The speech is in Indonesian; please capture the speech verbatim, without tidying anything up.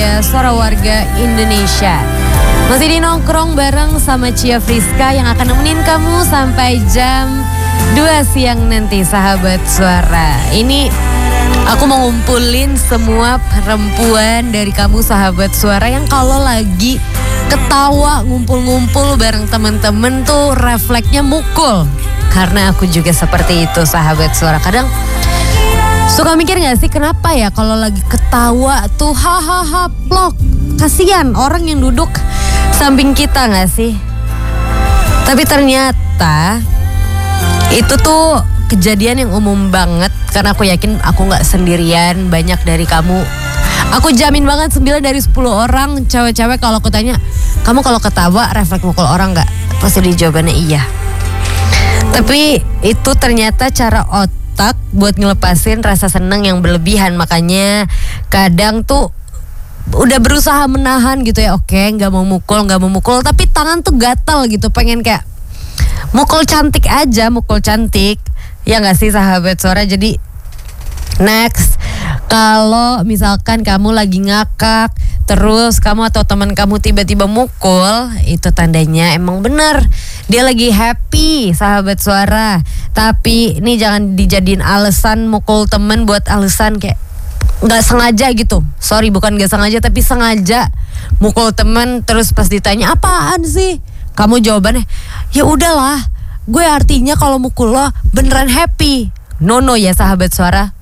Surabaya, suara warga Indonesia. Masih di nongkrong bareng sama Cia Friska yang akan nemenin kamu sampai jam dua siang nanti, sahabat suara. Ini aku mau ngumpulin semua perempuan dari kamu, sahabat suara, yang kalau lagi ketawa ngumpul-ngumpul bareng temen-temen tuh refleksnya mukul. Karena aku juga seperti itu, sahabat suara. Kadang suka mikir gak sih kenapa ya kalau lagi ketawa tuh hahaha plok. Kasian orang yang duduk samping kita gak sih? Tapi ternyata itu tuh kejadian yang umum banget. Karena aku yakin aku gak sendirian, banyak dari kamu. Aku jamin banget sembilan dari sepuluh orang cewek-cewek kalau aku tanya, kamu kalau ketawa refleks mukul orang gak? Pasti di jawabannya iya. Tapi itu ternyata cara otak tak buat ngelepasin rasa senang yang berlebihan. Makanya kadang tuh udah berusaha menahan gitu ya. Oke, gak mau mukul, gak mau mukul, tapi tangan tuh gatal gitu, pengen kayak mukul cantik aja, mukul cantik. Ya gak sih, sahabat suara? Jadi next, kalau misalkan kamu lagi ngakak terus kamu atau teman kamu tiba-tiba mukul, itu tandanya emang bener dia lagi happy, sahabat suara. Tapi ini jangan dijadiin alasan mukul temen buat alasan kayak gak sengaja gitu. Sorry, bukan gak sengaja, tapi sengaja mukul temen. Terus pas ditanya apaan sih, kamu jawabannya ya udahlah, gue artinya kalau mukul lo beneran happy. No no ya, sahabat suara.